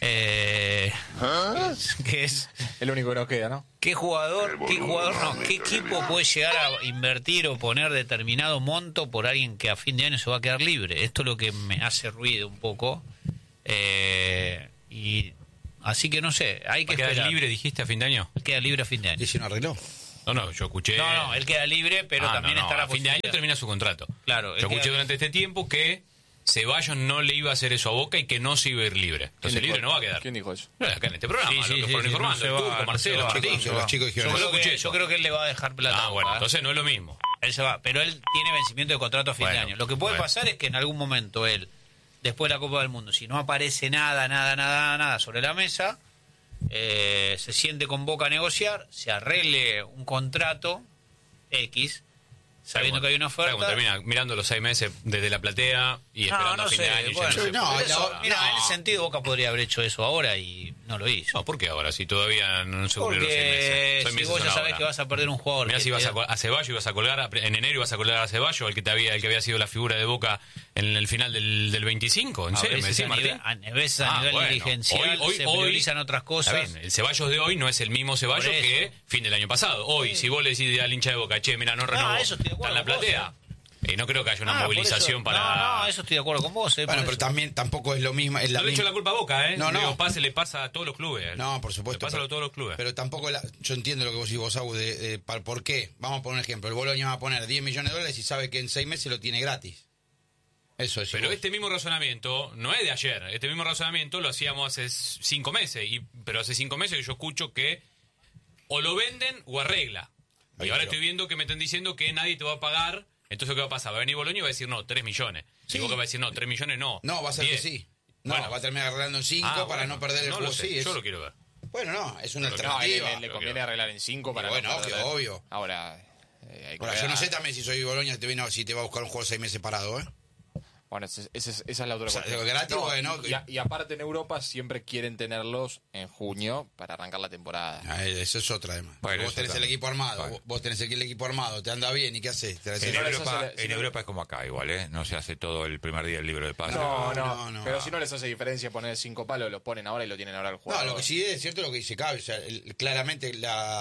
Que es el único que nos queda, ¿no? ¿Qué jugador no? ¿Qué equipo puede llegar a invertir o poner determinado monto por alguien que a fin de año se va a quedar libre? Esto es lo que me hace ruido un poco. Y así que no sé, hay que esperar. ¿Queda libre, dijiste, a fin de año? Queda libre a fin de año. ¿Y si no arregló? No, yo escuché... No, él queda libre, pero también está la a fin de año posibilidad. termina su contrato. Claro. Yo escuché durante este tiempo que Ceballos no le iba a hacer eso a Boca y que no se iba a ir libre. Entonces libre no va a quedar. ¿Quién dijo eso? Acá en este programa, lo que fueron informando, el Turco, Marcelo, Martín. Los chicos dijeron Yo creo que él le va a dejar plata. Bueno, entonces no es lo mismo. Él se va, pero él tiene vencimiento de contrato a fin de año. Lo que puede pasar es que en algún momento él, después de la Copa del Mundo, si no aparece nada sobre la mesa, se siente con Boca a negociar, se arregle un contrato X, sabiendo que hay una oferta. Como termina mirando los 6 meses desde la platea y esperando a fin de año. Mira, en ese sentido Boca podría haber hecho eso ahora y no lo hizo. No, ¿por qué ahora? Si todavía no se cumplieron los 6 meses. Porque si vos ya sabés que vas a perder un jugador. Mirá, si ibas a Ceballos, ibas a colgar en enero, ibas a colgar a Ceballos, el que había sido la figura de Boca en el final del 25. ¿En serio? ¿Me decís, Martín? A veces a nivel dirigencial se priorizan otras cosas. Está bien, el Ceballos de hoy no es el mismo Ceballos que fin del año pasado. Hoy, si vos le decís al hincha de Boca, che, mira, no renovó, está en la platea. Y no creo que haya una movilización para... No, eso estoy de acuerdo con vos. Bueno, pero también tampoco es lo mismo. Es no le echo la culpa a Boca, ¿eh? No. Le pasa a todos los clubes. No, por supuesto. Le pasa a todos los clubes. Pero tampoco... yo entiendo lo que vos decís, vos, Agus, ¿por qué? Vamos a poner un ejemplo. El Boloña va a poner 10 millones de dólares y sabe que en 6 meses lo tiene gratis. Eso es. Pero este mismo razonamiento no es de ayer. Este mismo razonamiento lo hacíamos hace 5 meses. Pero hace 5 meses que yo escucho que o lo venden o arregla. Y ahora estoy viendo que me están diciendo que nadie te va a pagar... Entonces, ¿qué va a pasar? Va a venir Boloña y va a decir, no, 3 millones. Sí. Y Boca va a decir, no, 3 millones no. No, va a ser 10. que sí. No, va a terminar arreglando en 5 para no perder el juego. Sí, yo lo quiero ver. Bueno, no, es una alternativa. Le conviene arreglar en 5 para bueno, obvio. Ahora, yo no sé también si soy Boloña si te va a buscar un juego 6 meses parado, ¿eh? Bueno, esa es la otra cuestión. ¿Lo gratis bueno? Y aparte en Europa siempre quieren tenerlos en junio para arrancar la temporada. Eso es otra, además. Bueno, vos tenés el equipo armado, vos tenés el equipo armado, te anda bien, ¿y qué haces? En Europa es como acá igual, ¿eh? No se hace todo el primer día el libro de pases. No. Pero si no les hace diferencia poner 5 palos, los ponen ahora y lo tienen ahora el jugador. No, lo que sí es cierto es lo que dice Cabe. O sea, claramente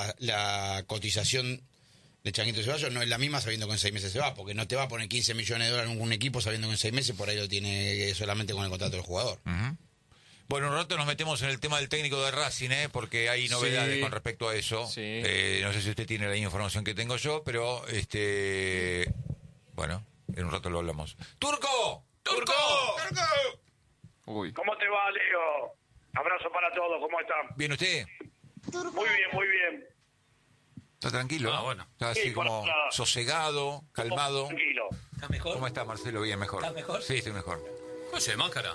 la cotización de Changuito Ceballos no es la misma sabiendo que en 6 meses se va, porque no te va a poner 15 millones de dólares en un equipo sabiendo que en 6 meses por ahí lo tiene solamente con el contrato del jugador. Bueno, un rato nos metemos en el tema del técnico de Racing, porque hay novedades con respecto a eso. Sí. No sé si usted tiene la información que tengo yo, pero bueno, en un rato lo hablamos. ¡Turco! Uy. ¿Cómo te va, Leo? Abrazo para todos, ¿cómo están? ¿Bien usted? Muy bien. ¿Está tranquilo? Bueno. Está así como sosegado, calmado. Tranquilo. ¿Estás mejor? ¿Cómo está, Marcelo? Bien, mejor. ¿Estás mejor? Sí, estoy mejor. Oye, máscara.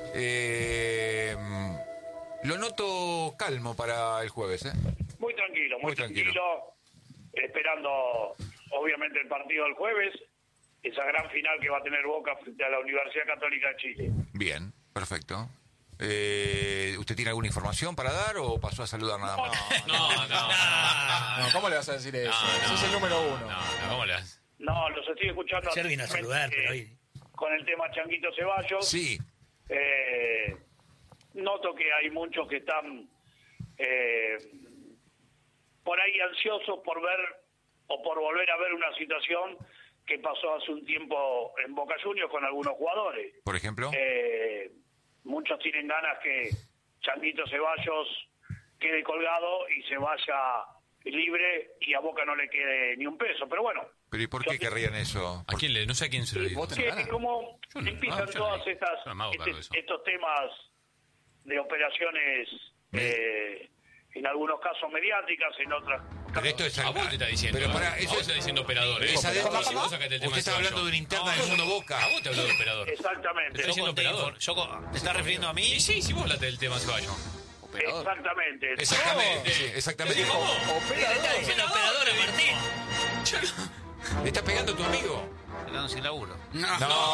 Lo noto calmo para el jueves, ¿eh? Muy tranquilo. Esperando, obviamente, el partido del jueves. Esa gran final que va a tener Boca frente a la Universidad Católica de Chile. Bien, perfecto. ¿Usted tiene alguna información para dar o pasó a saludar nada más? No, ¿cómo le vas a decir eso? Ese es el número 1. No, ¿cómo le vas? No, los estoy escuchando. Ayer vino a saludar, pero hoy... Con el tema Changuito Ceballos. Sí. Noto que hay muchos que están por ahí ansiosos por ver o por volver a ver una situación que pasó hace un tiempo en Boca Juniors con algunos jugadores. ¿Por ejemplo? Muchos tienen ganas que Changuito Ceballos quede colgado y se vaya libre y a Boca no le quede ni un peso, pero bueno. ¿Pero y por qué querrían eso? ¿A quién no sé a quién se lo digo? Que como empiezan todas estos temas de operaciones en algunos casos mediáticas, en otras... Pero esto es a vos te está diciendo. Pero para eso está diciendo operador. Usted está hablando de una interna del mundo Boca. A vos te habló de operador. Exactamente. Te está diciendo operador. ¿Te estás refiriendo a mí? Sí, vos hablaste del tema Ceballos. Exactamente. Exactamente. ¿Qué le está diciendo operador a Martín? ¿Le está pegando a tu amigo? Se quedaron sin laburo. No,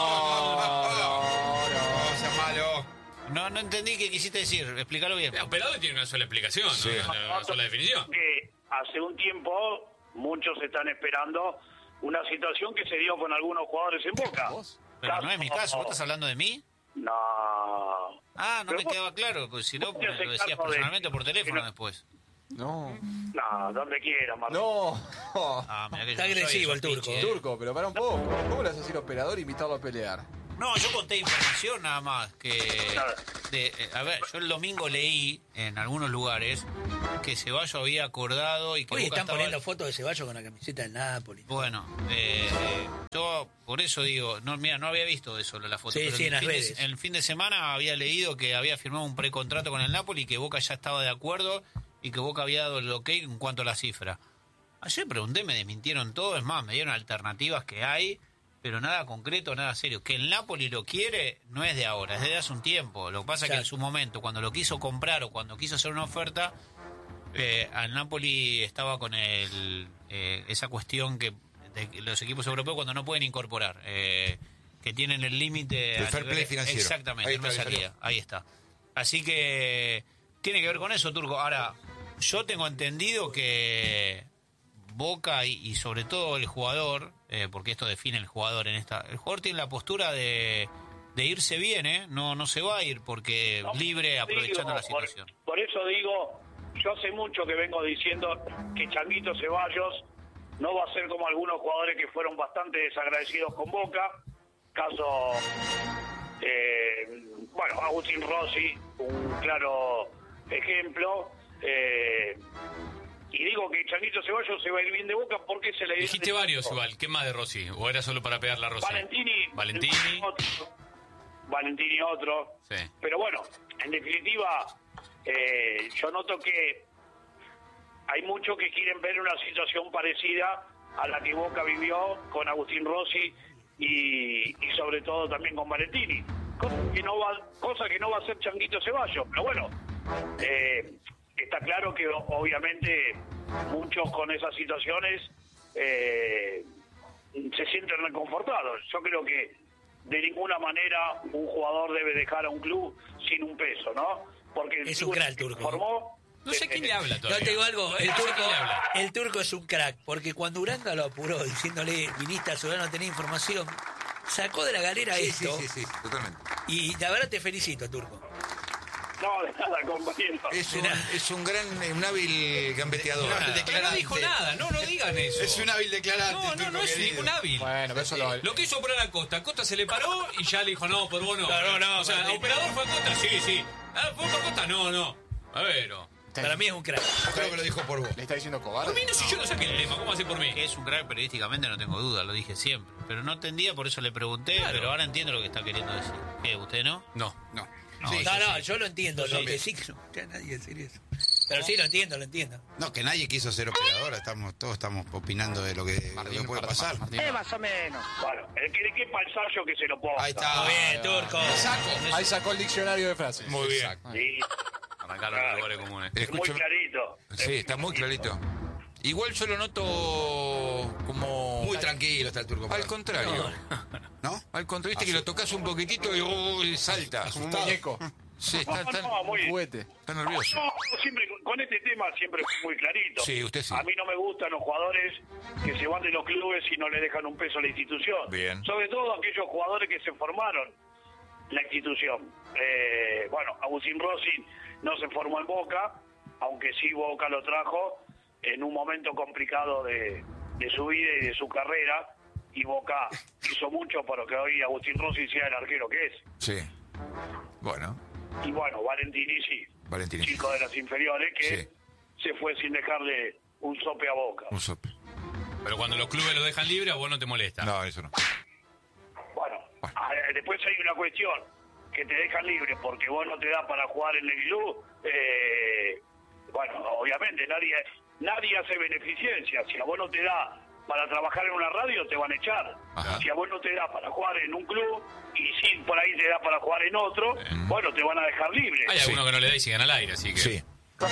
sea malo. No entendí qué quisiste decir. Explícalo bien. Operador tiene una sola explicación, una sola definición. Que hace un tiempo muchos están esperando una situación que se dio con algunos jugadores en Boca. Pero no es mi caso. ¿Vos estás hablando de mí? No. Ah, no me quedaba claro, pues si no, me lo decías personalmente o por teléfono después. No. No, donde quiera, Martín. No. Mirá que Está yo no soy agresivo el esos turco. pichis, Turco, pero para un poco. ¿Cómo le vas a decir operador e invitarlo a pelear? No, yo conté información nada más. A ver, yo el domingo leí en algunos lugares que Ceballos había acordado y que Hoy Boca están estaba... poniendo fotos de Ceballos con la camiseta del Napoli. Bueno, yo por eso digo, no, mira, no había visto eso, la foto. Sí, pero sí, en las redes. El fin de semana había leído que había firmado un precontrato con el Napoli y que Boca ya estaba de acuerdo y que Boca había dado el ok en cuanto a la cifra. Ayer pregunté, me desmintieron todo, es más, me dieron alternativas que hay, pero nada concreto, nada serio. Que el Napoli lo quiere no es de ahora, es desde hace un tiempo. Lo que pasa es que en su momento, cuando lo quiso comprar o cuando quiso hacer una oferta, al Napoli estaba con esa cuestión que de los equipos europeos cuando no pueden incorporar, que tienen el límite... El fair play financiero. Exactamente, ahí está. Así que tiene que ver con eso, Turco. Ahora, yo tengo entendido que Boca y sobre todo el jugador, porque esto define el jugador el jugador tiene la postura de irse bien, no se va a ir porque libre aprovechando la situación. Por eso digo, yo hace mucho que vengo diciendo que Changuito Ceballos no va a ser como algunos jugadores que fueron bastante desagradecidos con Boca, caso Agustín Rossi, un claro ejemplo, y digo que Changuito Ceballos se va a ir bien de Boca porque se le... Dijiste varios igual, ¿qué más de Rossi? ¿O era solo para pegarle a Rossi? Valentini otro. Sí. Pero bueno, en definitiva, yo noto que hay muchos que quieren ver una situación parecida a la que Boca vivió con Agustín Rossi y sobre todo también con Valentini. Cosa que no va a ser Changuito Ceballos. Pero bueno, está claro que obviamente muchos con esas situaciones se sienten reconfortados. Yo creo que de ninguna manera un jugador debe dejar a un club sin un peso, ¿no? Porque es un crack, Turco. Formó, no sé quién le habla todavía. No te digo algo, el turco es un crack, porque cuando Uranga lo apuró diciéndole, viniste a Ciudad, no tenés información, sacó de la galera esto. Sí, totalmente. Y la verdad te felicito, Turco. No, de nada, compañero. Es un hábil gambeteador. No dijo nada, no digan eso. Es un hábil declarante. No es ningún hábil. Bueno, pero eso lo quiso operar a Costa se le paró y ya le dijo, no, por vos no. No. O sea, el operador fue a Costa, sí. ¿Fue por Costa? No. A ver, Para mí es un crack. Yo creo que lo dijo por vos. ¿Le está diciendo cobarde? Por mí no, si yo no saqué el tema, ¿cómo hace por mí? Que es un crack periodísticamente, no tengo duda, lo dije siempre. Pero no entendía, por eso le pregunté, Claro. Pero ahora entiendo lo que está queriendo decir. ¿Qué, usted no? No. Yo lo entiendo, lo que sí que no escuché a nadie decir eso. Pero sí, lo entiendo. No, que nadie quiso ser operador, todos estamos opinando de lo que puede pasar. Más o menos. Bueno, el que le quepa el sallo que se lo ponga. Ahí está. Muy bien, Turco. Ahí sacó el diccionario de frases. Muy bien. Exacto. Sí, Arrancar los lugares comunes. muy Escúchame. clarito. Sí, está muy clarito. Igual yo lo noto como... Muy tranquilo está el Turco. Al contrario. ¿No? Al contrario, viste que lo tocas un poquitito y salta. Como un muñeco. Sí, está muy Juguete. nervioso. No, siempre, con este tema siempre fui muy clarito. Sí, usted sí. A mí no me gustan los jugadores que se van de los clubes y no le dejan un peso a la institución. Bien. Sobre todo aquellos jugadores que se formaron la institución. Agustín Rossi no se formó en Boca, aunque sí Boca lo trajo en un momento complicado de su vida y de su carrera, y Boca hizo mucho para que hoy Agustín Rossi sea el arquero que es. Sí. Bueno. Y Valentini sí. Valentini. Chico de las inferiores que Sí. se fue sin dejarle un sope a Boca. Un sope. Pero cuando los clubes lo dejan libre, a vos no te molesta. No, eso no. Después hay una cuestión, que te dejan libre porque vos no te da para jugar en el club. Obviamente nadie hace beneficencia. Si a vos no te da para trabajar en una radio, te van a echar. Ajá. Si a vos no te da para jugar en un club y si por ahí te da para jugar en otro, te van a dejar libre. Hay algunos que no le da y siguen al aire, así que... Sí. No.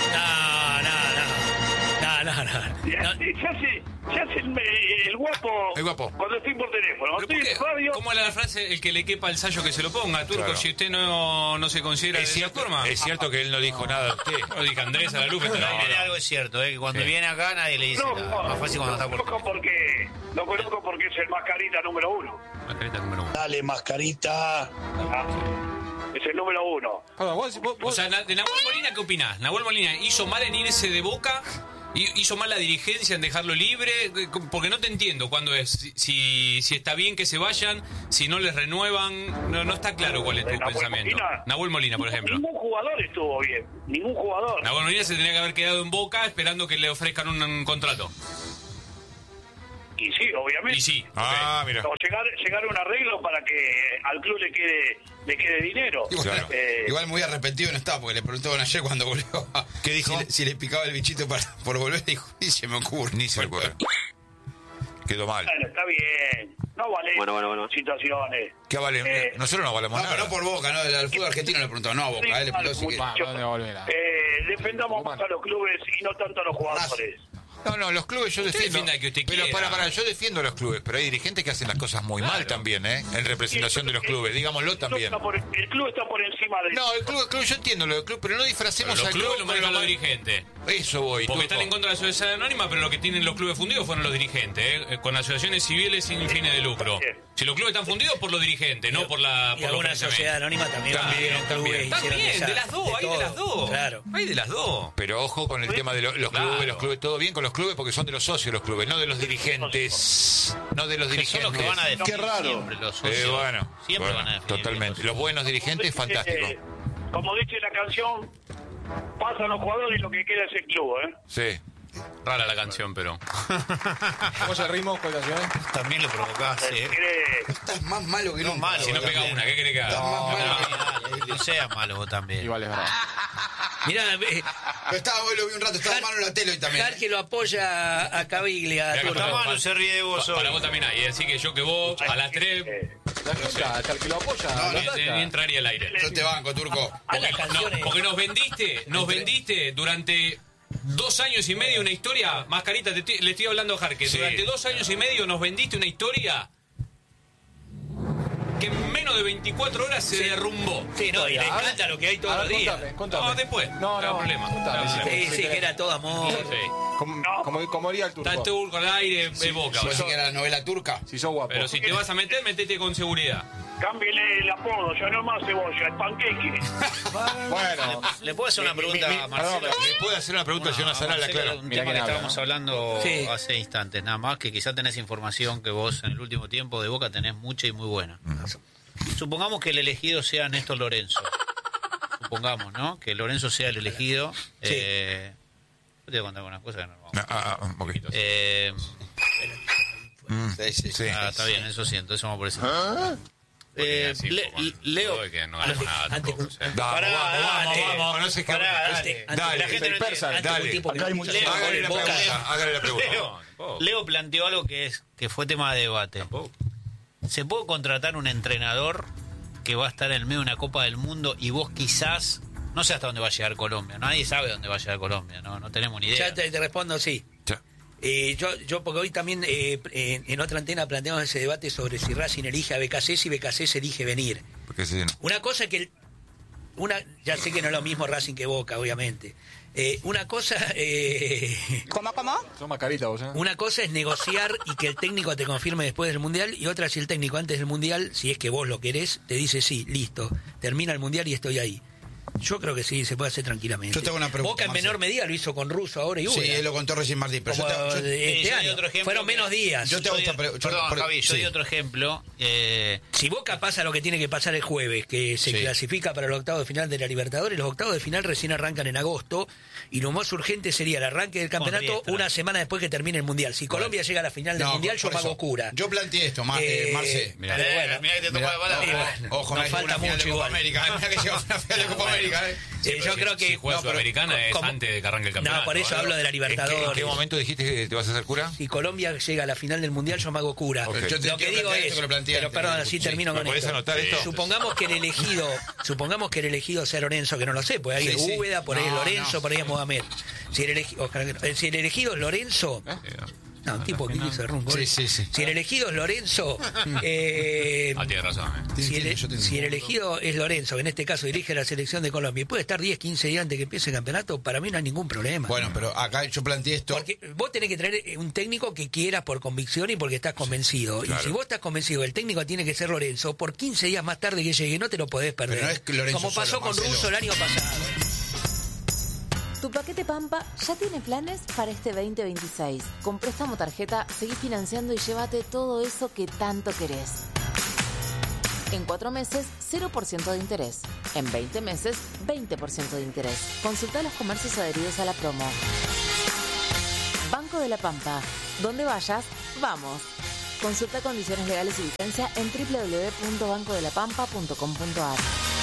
Se hace el guapo. El guapo. Cuando estoy por teléfono. Pero Estoy en radio. ¿Cómo era la frase? El que le quepa el sallo que se lo ponga, Turco, Claro. si usted no se considera de esa forma. Es cierto que él no dijo nada de usted. No dije Andrés a la luz, pero Algo es cierto, que cuando viene acá nadie le dice nada. Más fácil cuando está por... Lo conozco porque es el mascarita número 1. La careta número 1. Dale, mascarita. Es el número 1. O sea, de Nahuel Molina, ¿qué opinás? Nahuel Molina hizo mal en irse de Boca, hizo mal la dirigencia en dejarlo libre, porque no te entiendo cuándo es, si está bien que se vayan, si no les renuevan, no está claro cuál es tu pensamiento. Nahuel Molina, por ejemplo. Ningún jugador estuvo bien, ningún jugador. Nahuel Molina se tenía que haber quedado en Boca esperando que le ofrezcan un contrato. Y sí, obviamente. Y sí. Mira. O llegar a un arreglo para que al club le quede dinero. Igual muy arrepentido no está, porque le preguntaban ayer cuando volvió. ¿Qué dijo? Si le picaba el bichito por volver, dijo, ni se me ocurre. Ni se me ocurre. Quedó mal. Bueno, está bien. No vale Bueno. situaciones. ¿Qué vale? Nosotros no valemos nada. No, pero no por Boca, ¿no? Al fútbol argentino le preguntó, no a Boca, le preguntó si defendamos más a los clubes y no tanto a los jugadores. No, los clubes yo defiendo. Que usted Pero quiera. yo defiendo a los clubes, pero hay dirigentes que hacen las cosas muy mal también, en representación de los clubes, digámoslo también. El club está por encima del... No, el club, yo entiendo lo del club, pero no disfracemos Los al club. clubes lo manejan los dirigentes. Eso voy. Porque Turco. están en contra de la sociedad anónima, pero lo que tienen los clubes fundidos fueron los dirigentes, con asociaciones civiles sin fines de lucro. Si los clubes están fundidos por los dirigentes, no por la... Y por alguna los sociedad anónima también. También. También, de las dos, hay de las dos. Claro. Hay de las dos. Pero ojo con el tema de los clubes, todo bien con los clubes porque son de los socios los clubes, no de los dirigentes. No de los dirigentes. Son los que van a definir. Qué raro. Siempre los socios. Siempre van a definir. Totalmente. Los buenos dirigentes, fantástico. Como dice la canción, pasan los jugadores y lo que queda es el club, Sí. Rara la canción, pero... ¿Cómo es el ritmo? ¿Cuál canción es? También lo provocás, Estás más malo que nunca. malo. Si no pega una, ¿qué querés que haga? No seas malo vos también. Igual es verdad. Mirá, Pero hoy lo vi un rato, estaba malo en la tele hoy también. Jarque lo apoya a Caviglia. Mirá que Turco. para- Manu se ríe de vos hoy. Para vos también hay, así que yo que vos a las 3 La escucha, hasta el que lo apoya. lo ataca. ni entraría al aire. Yo te banco, Turco. Las canciones. Porque nos vendiste durante 2 años y medio una historia, Mascarita, le estoy hablando a Jarque, Sí. durante 2 años y medio nos vendiste una historia que en menos de 24 horas se derrumbó. Sí, no, y le encanta lo que hay todos los días. Contame. No, después. No, hay problema. contame, No hay sí. problema. Sí, que era todo amor. Sí. Como diría el turco. Está el turco al aire de Boca. ¿Vos decís que era la novela turca? Si sos guapo. Pero si te vas a meter, metete con seguridad. Cámbiale el apodo, ya no es más cebolla, es panqueque. Bueno. ¿Le puedo hacer una pregunta a Marcelo? ¿Le puede hacer una pregunta a Jonah Sarala, Marcelo, claro? Un Mirá tema que quién habla, estábamos ¿no? hablando Sí. hace instantes, nada más, que quizá tenés información que vos en el último tiempo de Boca tenés mucha y muy buena. Supongamos que el elegido sea Néstor Lorenzo. Supongamos, ¿no? Que Lorenzo sea el elegido. Sí. Yo te voy a contar unas cosas que no vamos. Un poquito. Sí. Está bien, eso siento, eso vamos por eso. Leo, Que no ganamos nada tampoco, o sea. Vamos, no sé qué. Pará, Dale, la gente no dispersan, entiende. dale. Tipo que Acá hay mucho- Leo, Hágale la Boca. pregunta. Hágale la pregunta. Leo planteó algo que fue tema de debate. ¿Se puede contratar un entrenador que va a estar en el medio de una Copa del Mundo y vos quizás, no sé hasta dónde va a llegar Colombia, nadie sabe dónde va a llegar Colombia, no tenemos ni idea. Ya te respondo, sí. Ya. Yo porque hoy también en otra antena planteamos ese debate sobre si Racing elige a BKC, si BKC elige venir. Porque sí, no. Una cosa que... ya sé que no es lo mismo Racing que Boca, obviamente. Una cosa... ¿Cómo? Sos Mascarita vos, ¿eh? Una cosa es negociar y que el técnico te confirme después del Mundial, y otra si el técnico antes del Mundial, si es que vos lo querés, te dice sí, listo, termina el Mundial y estoy ahí. Yo creo que sí, se puede hacer tranquilamente. Yo te hago una pregunta, Boca en Marcelo. menor medida lo hizo con Russo ahora y Sí, Ubera. él lo contó recién Martín. Pero Como yo este yo doy año. otro ejemplo Fueron que- menos días. yo te hago esta pregunta. Perdón, Javi, yo Sí. doy otro ejemplo. Si Boca pasa lo que tiene que pasar el jueves, que se Sí. clasifica para los octavos de final de la Libertadores, los octavos de final recién arrancan en agosto, y lo más urgente sería el arranque del campeonato Riestra. una semana después que termine el Mundial. Si Colombia llega a la final del No, Mundial, yo por me hago eso. cura. Yo planteé esto, Marce. Mirá. Pero bueno, Mirá que te tocó Mirá, la palabra. Ojo, nos no hay falta una final mucho de Copa igual. América. Mirá que llega una final de Copa América. yo creo que... Si juega no, pero- Sudamericana es como- antes de que arranque el campeonato. No, por eso hablo de la ¿En Libertadores. qué momento dijiste que te vas a hacer cura? Si Colombia llega a la final del Mundial, yo me hago cura. Ok. Yo te Lo que quiero digo plantear es, esto que lo planteé pero antes. perdón, así Sí. termino ¿Me con podés esto. anotar esto? Supongamos que el elegido sea Lorenzo, que no lo sé, pues ahí Sí, es sí. Úbeda, por ahí es No, Lorenzo, no. por ahí es Mohamed. Si el elegido es Lorenzo, No, un tipo que hizo un gol. Sí. Si el elegido es Lorenzo, Tiene razón. si el elegido es Lorenzo, que en este caso dirige la selección de Colombia, y puede estar 10, 15 días antes que empiece el campeonato, para mí no hay ningún problema. Bueno, pero acá yo planteé esto. Porque vos tenés que traer un técnico que quieras por convicción y porque estás convencido. claro. Y si vos estás convencido, el técnico tiene que ser Lorenzo, por 15 días más tarde que llegue, no te lo podés perder. Pero no es que Lorenzo como pasó solo, con Marcelo. Russo el año pasado. Tu paquete Pampa ya tiene planes para este 2026. Con préstamo tarjeta, seguí financiando y llévate todo eso que tanto querés. En 4 meses, 0% de interés. En 20 meses, 20% de interés. Consulta los comercios adheridos a la promo. Banco de la Pampa. Donde vayas, vamos. Consulta condiciones legales y vigencia en www.bancodelapampa.com.ar.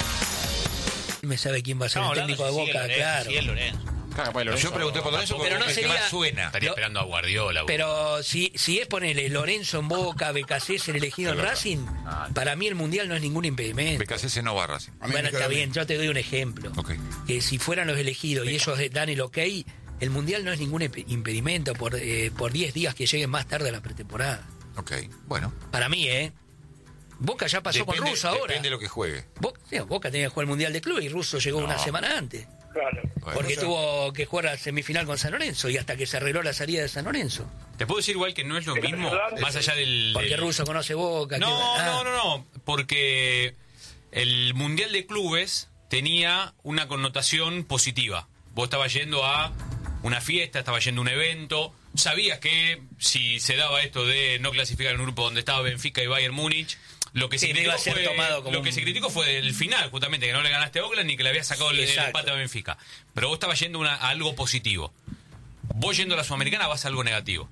Me sabe quién va a ser el técnico de Boca, claro. Sí, es Lorenzo. Yo pregunté por Lorenzo porque Pero no es el que sería- más suena. Estaría esperando a Guardiola. boludo. Pero si es ponerle Lorenzo en Boca, Becasés el elegido en Racing, para mí el Mundial no es ningún impedimento. BKC no va a Racing. A mí Bueno, me está queda bien, yo te doy un ejemplo. Ok. Que si fueran los elegidos y ellos dan el ok, el Mundial no es ningún impedimento por 10 días que lleguen más tarde a la pretemporada. Ok, bueno. Para mí, Boca ya pasó con Russo ahora. Depende de lo que juegue. Boca tenía que jugar el Mundial de Club y Russo llegó una semana antes. Claro. Bueno, Porque tuvo que jugar la semifinal con San Lorenzo y hasta que se arregló la salida de San Lorenzo. Te puedo decir igual que no es lo mismo, más allá del... Porque Russo conoce Boca. No, porque el Mundial de Clubes tenía una connotación positiva. Vos estabas yendo a una fiesta, estabas yendo a un evento, sabías que si se daba esto de no clasificar en un grupo donde estaba Benfica y Bayern Múnich, lo que, Sí, se no iba criticó, a ser tomado como lo que se criticó fue el final, justamente, que no le ganaste a Oakland ni que le habías sacado el Exacto. empate a Benfica. Pero vos estabas yendo a algo positivo. Vos yendo a la Sudamericana vas a algo negativo.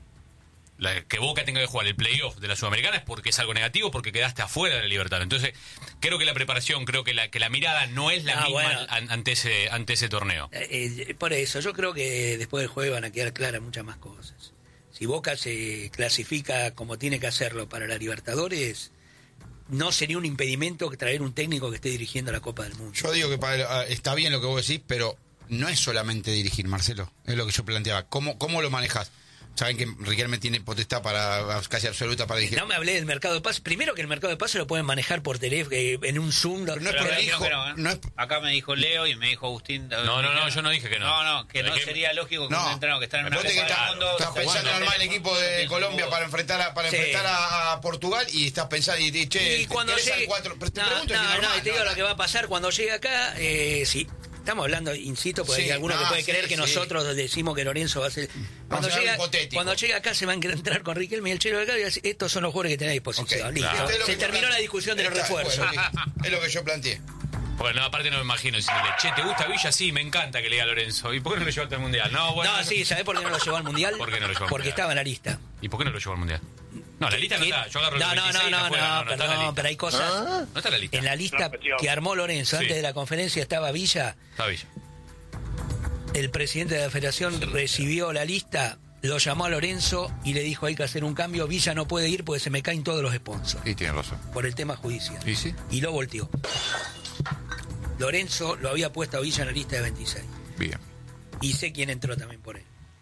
Que Boca tenga que jugar el playoff de la Sudamericana es porque es algo negativo, porque quedaste afuera de la Libertadores. Entonces, creo que la preparación, creo que la mirada no es la misma bueno. ante ese torneo. Por eso, yo creo que después del jueves van a quedar claras muchas más cosas. Si Boca se clasifica como tiene que hacerlo para la Libertadores, no sería un impedimento traer un técnico que esté dirigiendo la Copa del Mundo. Yo digo que está bien lo que vos decís, pero no es solamente dirigir, Marcelo. Es lo que yo planteaba. ¿Cómo lo manejas? Saben que Riquelme tiene potestad casi absoluta para dirigir. No me hablé del mercado de pases. Primero que el mercado de pases lo pueden manejar por teléfono, en un Zoom. No es Pero prolijo, creo que no, ¿eh? no es- Acá me dijo Leo y me dijo Agustín. No, yo no dije que no. No, que no sería lógico que No. un entrenador que está en una Vos te Copa estás del Mundo... estás pensando en armar el equipo de Colombia para enfrentar Sí. a Portugal y estás pensando Y cuando llegue... Pero te No, pregunto si es normal, y te digo lo que va a pasar cuando llegue acá. Sí, estamos hablando, insisto, porque Sí, hay alguno que puede sí, creer que sí. nosotros decimos que Lorenzo va a ser... Cuando a ser llegue, algo hipotético. cuando llegue acá se van a entrar con Riquelme y el Chelo de acá y va a decir, estos son los jugadores que tenés a disposición. Ok, Listo. claro. Esto es lo Se que terminó yo la discusión de los Está, refuerzos. bueno, es lo que yo planteé. Bueno, aparte no me imagino diciéndole, che, ¿te gusta Villa? Sí, me encanta que le diga Lorenzo. ¿Y por qué no lo llevaste al Mundial? No, bueno. No, sí, ¿sabés por qué no lo llevó al Mundial? ¿Por qué no lo llevó al Porque Mundial? estaba en la lista. ¿Y por qué no lo llevó al Mundial? No, la lista no está. Yo agarro el No, 26 y está afuera. No está en la lista. pero hay cosas... No está en la lista. En la lista que armó Lorenzo Sí. antes de la conferencia estaba Villa. Está Villa. El presidente de la federación recibió la lista, lo llamó a Lorenzo y le dijo hay que hacer un cambio. Villa no puede ir porque se me caen todos los sponsors Y tiene razón. por el tema judicial. ¿Y sí? Y lo volteó. Lorenzo lo había puesto a Villa en la lista de 26. Bien. Y sé quién entró también por él.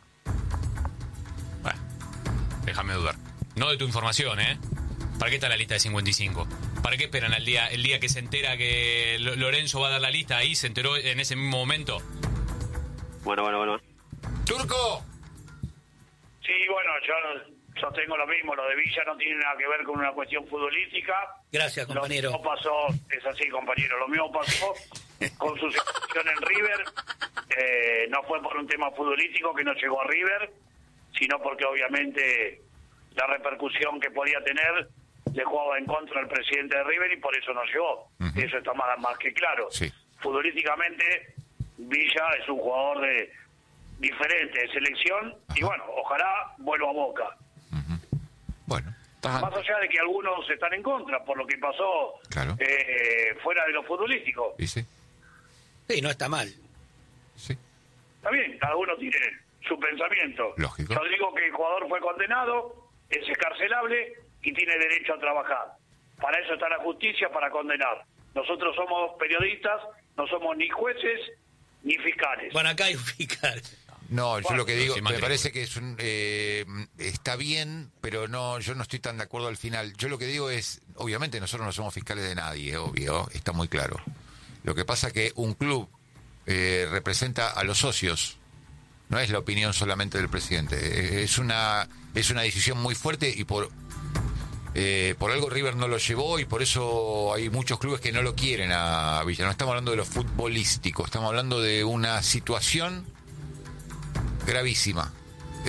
Bueno, déjame dudar. No de tu información, ¿eh? ¿Para qué está la lista de 55? ¿Para qué esperan el día que se entera que Lorenzo va a dar la lista? Ahí se enteró en ese mismo momento. Bueno. ¡Turco! Sí, bueno, yo sostengo lo mismo. Lo de Villa no tiene nada que ver con una cuestión futbolística. Gracias, compañero. Lo mismo pasó, es así, compañero. Lo mismo pasó con su selección en River. No fue por un tema futbolístico que no llegó a River, sino porque obviamente la repercusión que podía tener le jugaba en contra al presidente de River y por eso no llegó. Eso está más que claro. Sí. Futbolísticamente, Villa es un jugador diferente de selección y bueno, ojalá vuelva a Boca. Bueno. Más allá de que algunos están en contra por lo que pasó Claro. fuera de lo futbolístico. ¿Y sí? Sí, no está mal. Sí. Está bien, cada uno tiene su pensamiento. Lógico. Yo digo que el jugador fue condenado, es escarcelable y tiene derecho a trabajar. Para eso está la justicia, para condenar. Nosotros somos periodistas, no somos ni jueces ni fiscales. Bueno, acá hay un fiscal. No, yo lo que digo, sin me matrícula. parece que es está bien, pero no, yo no estoy tan de acuerdo al final. Yo lo que digo es, obviamente nosotros no somos fiscales de nadie, obvio, está muy claro. Lo que pasa que un club representa a los socios, no es la opinión solamente del presidente. Es una decisión muy fuerte y por algo River no lo llevó y por eso hay muchos clubes que no lo quieren a Villa. No estamos hablando de lo futbolístico, estamos hablando de una situación gravísima.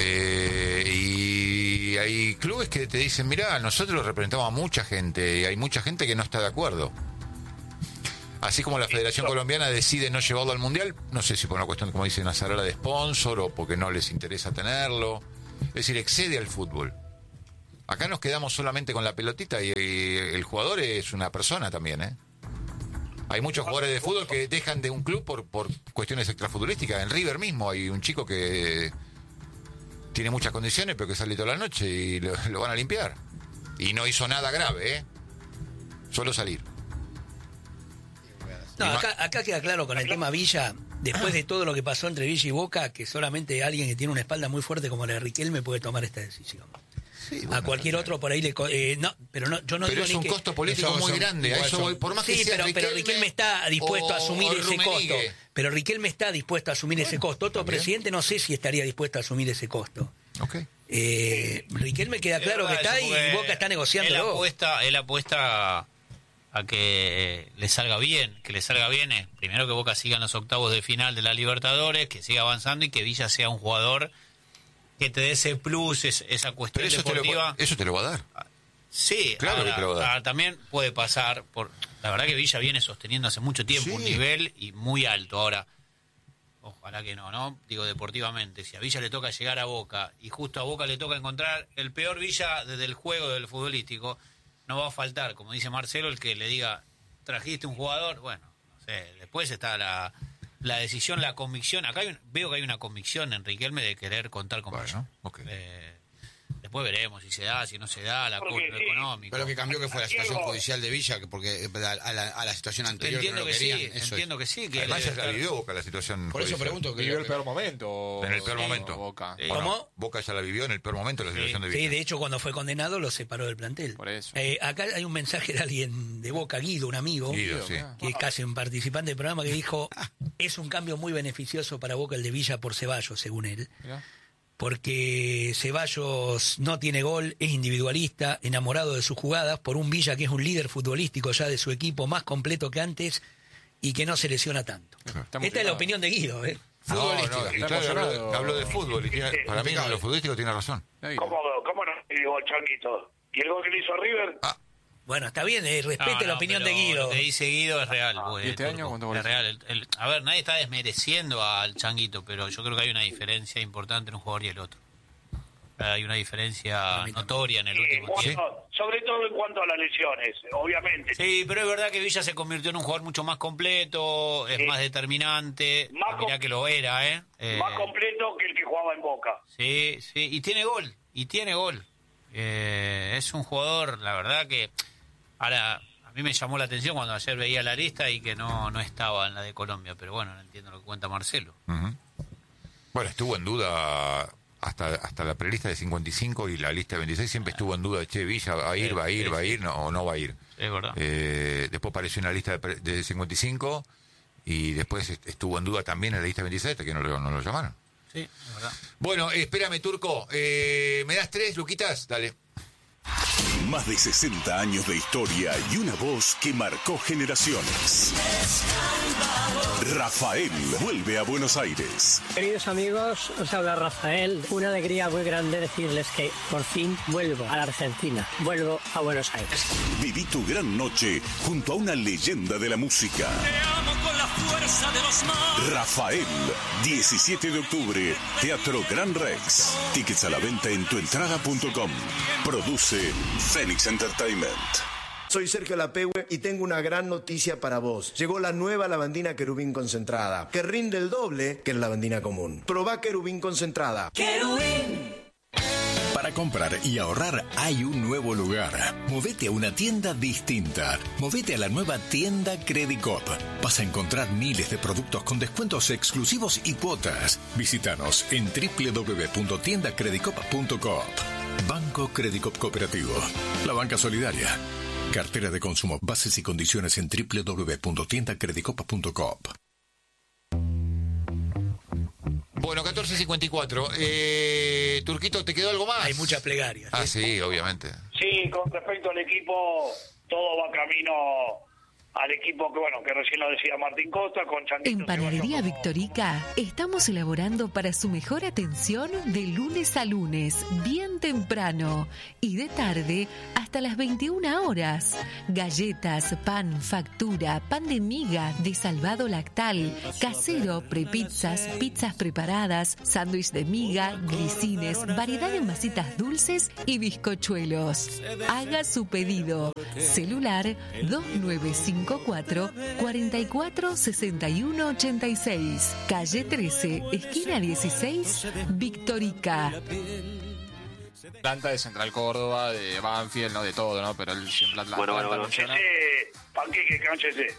Y hay clubes que te dicen, mirá, nosotros representamos a mucha gente y hay mucha gente que no está de acuerdo. Así como la Federación Colombiana decide no llevarlo al Mundial, no sé si por una cuestión, como dicen, azarara de sponsor o porque no les interesa tenerlo. Es decir, excede al fútbol. Acá nos quedamos solamente con la pelotita y el jugador es una persona también, ¿eh? Hay muchos jugadores de fútbol que dejan de un club por cuestiones extrafutbolísticas. En River mismo hay un chico que tiene muchas condiciones, pero que sale toda la noche y lo van a limpiar. Y no hizo nada grave, ¿eh? Solo salir. No, acá queda claro con el tema Villa, después de todo lo que pasó entre Villa y Boca, que solamente alguien que tiene una espalda muy fuerte como la de Riquelme puede tomar esta decisión. Sí, bueno, a cualquier otro por ahí le pero no, yo no pero digo es ni un que costo político muy grande, a eso voy, por más que sí, sea pero Riquelme está dispuesto a asumir ese costo. Pero Riquelme está dispuesto a asumir ese costo. Otro presidente no sé si estaría dispuesto a asumir ese costo. Okay. Riquelme queda claro que está y Boca está negociando. Él apuesta a que le salga bien, es primero que Boca siga en los octavos de final de la Libertadores, que siga avanzando y que Villa sea un jugador que te dé ese plus, esa cuestión deportiva. Eso te lo va a dar. Sí, claro, ahora, que te lo va a dar. Ahora también puede pasar por la verdad que Villa viene sosteniendo hace mucho tiempo un nivel y muy alto. Ahora, ojalá que no, digo deportivamente, si a Villa le toca llegar a Boca y justo a Boca le toca encontrar el peor Villa desde el juego del futbolístico, no va a faltar, como dice Marcelo, el que le diga, trajiste un jugador, bueno, no sé, después está la decisión, la convicción. Acá veo que hay una convicción en Riquelme de querer contar con Villa. Okay. Después veremos si se da, si no se da, lo económico. Pero lo que cambió que fue la situación judicial de Villa, porque a la situación anterior entiendo que no lo querían. Entiendo que sí. Que además ya la vivió Boca la situación por eso judicial. Pregunto. ¿Vivió el peor momento? En el peor momento. Boca. ¿Cómo? Boca ya la vivió en el peor momento la situación de Villa. Sí, de hecho cuando fue condenado lo separó del plantel. Por eso. Acá hay un mensaje de alguien de Boca, Guido, un amigo, sí. que es casi un participante del programa, que dijo, es un cambio muy beneficioso para Boca el de Villa por Ceballos, según él. Mirá. Porque Ceballos no tiene gol, es individualista, enamorado de sus jugadas, por un Villa que es un líder futbolístico ya de su equipo, más completo que antes y que no se lesiona tanto. Esta es la opinión de Guido, ¿eh? Hablo de fútbol y para mí en lo futbolístico tiene razón. ¿Cómo no digo Changuito? ¿Y el gol que le hizo a River? Bueno, está bien, respete la opinión de Guido. Lo que dice Guido es real. ¿Y este año cuánto es real. A ver, nadie está desmereciendo al Changuito, pero yo creo que hay una diferencia importante en un jugador y el otro. Hay una diferencia notoria en el último tiempo. Sobre todo en cuanto a las lesiones, obviamente. Sí, pero es verdad que Villa se convirtió en un jugador mucho más completo, es más determinante. Mirá que lo era, ¿eh? Más completo que el que jugaba en Boca. Sí, y tiene gol. Es un jugador, la verdad que... Ahora, a mí me llamó la atención cuando ayer veía la lista y que no estaba en la de Colombia, pero bueno, no entiendo lo que cuenta Marcelo. Bueno, estuvo en duda hasta la prelista de 55 y la lista de 26 siempre estuvo en duda de Villa va a ir, o no va a ir. Es verdad. Después apareció en la lista de 55 y después estuvo en duda también en la lista de 26 hasta que no lo llamaron. Sí, es verdad. Bueno, espérame, Turco. ¿Me das 3, Luquitas? Dale. Más de 60 años de historia y una voz que marcó generaciones. Rafael vuelve a Buenos Aires. Queridos amigos, os habla Rafael. Una alegría muy grande decirles que por fin vuelvo a la Argentina. Vuelvo a Buenos Aires. Viví tu gran noche junto a una leyenda de la música. Te amo con la fuerza de los mares. Rafael, 17 de octubre, Teatro Gran Rex. Tickets a la venta en tuentrada.com. Produce Phoenix Entertainment. Soy Sergio Lapehue y tengo una gran noticia para vos. Llegó la nueva lavandina Querubín concentrada, que rinde el doble que la lavandina común. Probá Querubín concentrada. ¡Querubín! Para comprar y ahorrar hay un nuevo lugar. Movete a una tienda distinta. Movete a la nueva tienda Credicop. Vas a encontrar miles de productos con descuentos exclusivos y cuotas. Visítanos en www.tiendacredicop.coop. Banco Credicop Cooperativo. La banca solidaria. Cartera de consumo. Bases y condiciones en www.tiendacredicop.coop. Bueno, 14:54. Turquito, ¿te quedó algo más? Hay muchas plegarias. Ah, sí, obviamente. Sí, con respecto al equipo, todo va camino al equipo que recién lo decía Martín Costa, con Changuito. En Panadería Victorica estamos elaborando para su mejor atención de lunes a lunes, bien temprano, y de tarde hasta las 21 horas. Galletas, pan, factura, pan de miga, de salvado lactal, casero, prepizzas, pizzas preparadas, sándwich de miga, grisines, variedad de masitas dulces y bizcochuelos. Haga su pedido. Celular 2954 44 61 86, calle 13, esquina 16, Victorica. Planta de Central Córdoba, de Banfield, ¿no? De todo, ¿no? Pero él siempre Atlanta. Panqueque, cánchese.